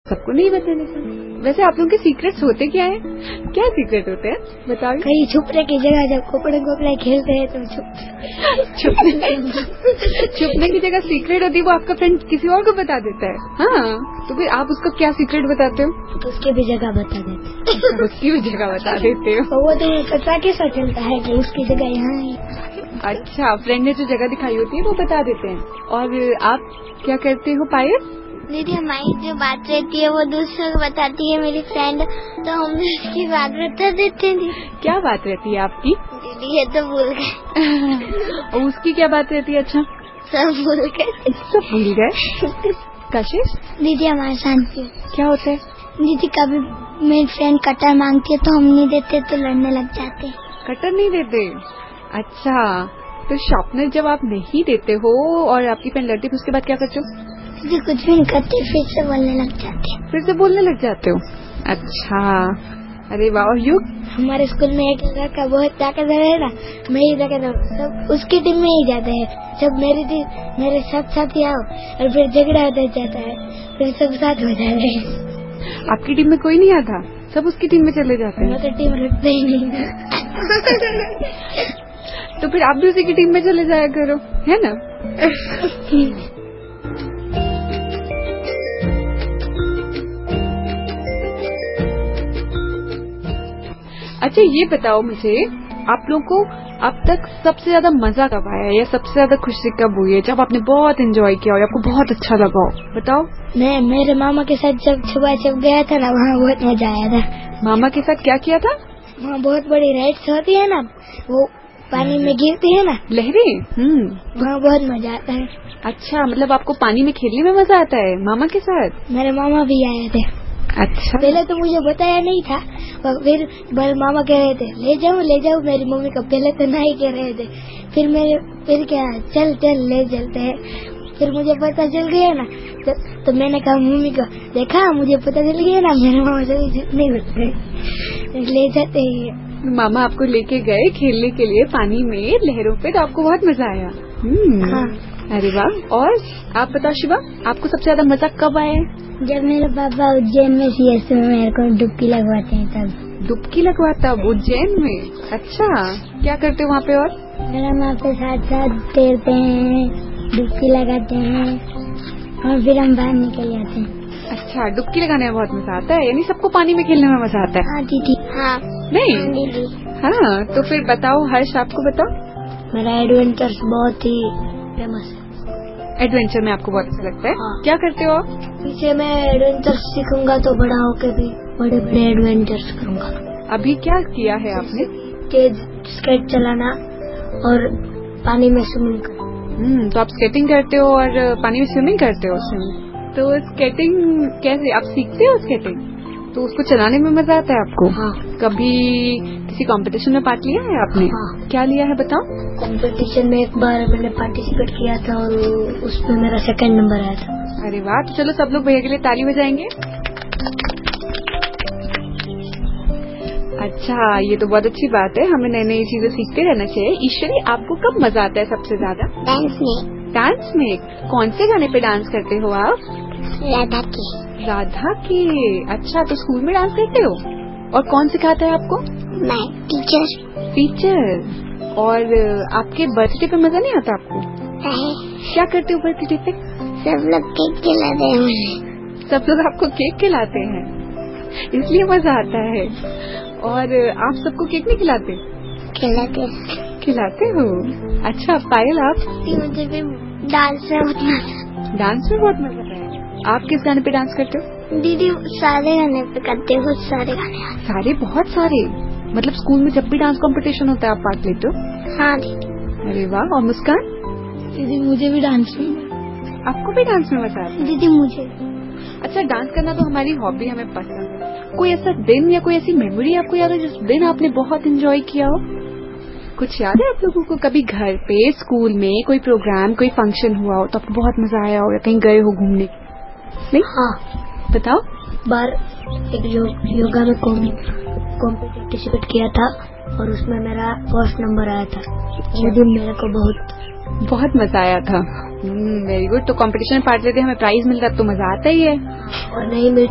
सबको नहीं बताने का। वैसे आप लोगों के सीक्रेट्स होते क्या है? क्या सीक्रेट होते हैं बताओ। कहीं छुपने की जगह जब कोपड़े खेलते हैं तो छुपने की जगह सीक्रेट होती है, वो आपका फ्रेंड किसी और को बता देता है। हाँ, तो फिर आप उसको क्या सीक्रेट बताते हो? तो उसकी भी जगह बता देते हैं। उसकी भी जगह बता देते हो? वो तो पता कैसा चलता है कि उसकी जगह यहाँ है। अच्छा, फ्रेंड ने जो जगह दिखाई होती है वो बता देते हैं। और आप क्या करते हो पायल? दीदी हमारी जो बात रहती है वो दूसरों को बताती है मेरी फ्रेंड, तो हम उसकी बात बता देते हैं। क्या बात रहती है आपकी? दीदी ये तो भूल गए। और उसकी क्या बात रहती है? अच्छा, सब भूल गए। सब भूल गए। कशिश दीदी हमारे साथ क्या होता है? दीदी कभी मेरी फ्रेंड कटर मांगती है तो हम नहीं देते तो लड़ने लग जाते। कटर नहीं देते? अच्छा, तो शार्पनर जब आप नहीं देते हो और आपकी फ्रेंड लड़ती है, उसके बाद क्या करते हो? जी कुछ भी नहीं करते, फिर से बोलने लग जाते हैं। फिर से बोलने लग जाते हो? अच्छा, अरे वाह। और युग? हमारे स्कूल में एक लड़का बहुत ताकतवर है ना, मैं ही ताकतवर, सब उसकी टीम में ही जाते हैं। जब मेरे साथ ही आओ और फिर झगड़ा होता जाता है, फिर सब साथ हो जाते हैं। आपकी टीम में कोई नहीं आता? सब उसकी टीम में चले जाते हैं? तो टीम रखते ही नहीं। तो फिर आप भी उसी की टीम में चले जाया करो, है ना? अच्छा, ये बताओ मुझे, आप लोगों को अब तक सबसे ज्यादा मजा कब आया या सबसे ज्यादा खुशी कब हुई है, जब आपने बहुत एंजॉय किया हो, आपको बहुत अच्छा लगा हो? बताओ। मैं मेरे मामा के साथ जब सुबह गया था ना, वहाँ बहुत मजा आया था। मामा के साथ क्या किया था? वहाँ बहुत बड़ी राइड्स होती है ना, वो पानी में गिरती है ना, लहरें। वहाँ बहुत मजा आता है। अच्छा, मतलब आपको पानी में खेलने में मजा आता है मामा के साथ? मेरे मामा भी आए थे। अच्छा, पहले तो मुझे बताया नहीं था, फिर मेरे मामा कह रहे थे ले जाओ मेरी मम्मी को, पहले तो नहीं कह रहे थे, फिर क्या चल ले चलते हैं। फिर मुझे पता चल गया ना, तो मैंने कहा मम्मी को, देखा मुझे पता चल गया ना, मेरे मामा से नहीं होते ले जाते हैं। मामा आपको लेके गए खेलने के लिए पानी में लहरों पे, तो आपको बहुत मजा आया। हाँ। अरे वाह। और आप बताओ शिवा, आपको सबसे ज्यादा मजा कब आया? जब मेरे पापा उज्जैन में सीएस में मेरे को डुबकी लगवाते हैं तब। डुबकी लगवाता उज्जैन में? अच्छा, क्या करते हो वहाँ पे? और मेरा वहाँ पे साथ तैरते हैं, डुबकी लगाते हैं और फिर हम बाहर निकल जाते हैं। अच्छा, डुबकी लगाने में बहुत मजा आता है, यानी सबको पानी में खेलने में मजा आता है? हाँ दीदी। हाँ नहीं? हाँ दीदी। हाँ, तो फिर बताओ हर्ष, आपको बताओ। मेरा एडवेंचर्स बहुत ही फेमस है। एडवेंचर में आपको बहुत अच्छा लगता है? हाँ। क्या करते हो आप? पीछे मैं एडवेंचर्स सीखूंगा तो बड़ा होकर भी बड़े बड़े एडवेंचर्स करूंगा। अभी क्या किया है आपने? तेज स्केट चलाना और पानी में स्विमिंग करना। तो आप स्केटिंग करते हो और पानी में स्विमिंग करते हो? तो स्केटिंग कैसे आप सीखते हो स्केटिंग? तो उसको चलाने में मजा आता है आपको? हाँ। कभी किसी कंपटीशन में पार्ट लिया है आपने? हाँ। क्या लिया है बताओ? कंपटीशन में एक बार मैंने पार्टिसिपेट किया था और उसमें मेरा 2nd नंबर आया था। अरे वाह, तो चलो सब लोग भैया के लिए ताली बजाएंगे। अच्छा, ये तो बहुत अच्छी बात है, हमें नई नई चीजें सीखते रहना चाहिए। ईश्वरी, आपको कब मजा आता है सबसे ज्यादा? डांस में। डांस में? कौन से गाने पे डांस करते हो आप? राधा की। राधा की? अच्छा, तो स्कूल में डांस करते हो? और कौन सिखाता है आपको? मैं टीचर। और आपके बर्थडे पे मजा नहीं आता आपको? क्या करते हो बर्थडे पे? सब लोग केक खिलाते हैं। सब लोग आपको केक खिलाते हैं, इसलिए मजा आता है। और आप सबको केक नहीं खिलाते? खिलाते हो? अच्छा, पायल आप? मुझे भी डांस में बहुत मजा। डांस में बहुत मजा आता है। आप किस गाने पे डांस करते हो? दीदी सारे गाने पे करते हो, सारे गाने। सारे? बहुत सारे? मतलब स्कूल में जब भी डांस कंपटीशन होता है आप पार्ट लेते हो? हाँ दीदी। अरे वाह। और मुस्कान? दीदी मुझे भी डांस में। आपको भी डांस में मजा आता है? दीदी मुझे। अच्छा, डांस करना तो हमारी हॉबी, हमें पसंद है। कोई ऐसा दिन या कोई ऐसी मेमोरी आपको याद है जिस दिन आपने बहुत एंजॉय किया हो? कुछ याद है आप लोगों को? कभी घर पे, स्कूल में कोई प्रोग्राम, कोई फंक्शन हुआ हो तो आपको बहुत मजा आया हो, या कहीं गए हो घूमने? नहीं? हाँ बताओ। बार एक योगा में पार्टिसिपेट किया था और उसमें मेरा 1st नंबर आया था। वो दिन मेरे को बहुत मजा आया था। Very good. तो कंपटीशन में पार्ट लेते हमें प्राइज मिलता तो मजा आता ही है। और नहीं मिलता